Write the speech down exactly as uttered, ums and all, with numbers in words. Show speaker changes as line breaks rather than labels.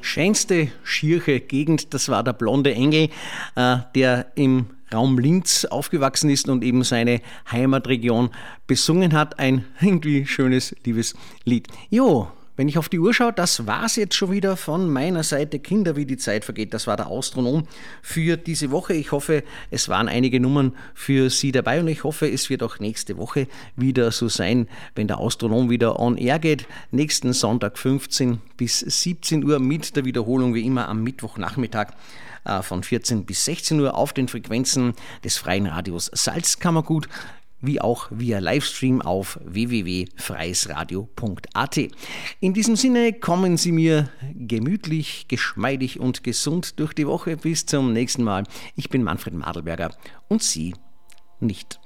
Schönste schiere Gegend, das war der Blonde Engel, äh, der im Raum Linz aufgewachsen ist und eben seine Heimatregion besungen hat. Ein irgendwie schönes, liebes Lied. Jo, wenn ich auf die Uhr schaue, das war's jetzt schon wieder von meiner Seite. Kinder, wie die Zeit vergeht. Das war der Astronom für diese Woche. Ich hoffe, es waren einige Nummern für Sie dabei und ich hoffe, es wird auch nächste Woche wieder so sein, wenn der Astronom wieder on air geht. Nächsten Sonntag fünfzehn bis siebzehn Uhr mit der Wiederholung wie immer am Mittwochnachmittag von vierzehn bis sechzehn Uhr auf den Frequenzen des Freien Radios Salzkammergut, wie auch via Livestream auf w w w punkt freies radio punkt a t. In diesem Sinne kommen Sie mir gemütlich, geschmeidig und gesund durch die Woche. Bis zum nächsten Mal. Ich bin Manfred Madelberger und Sie nicht.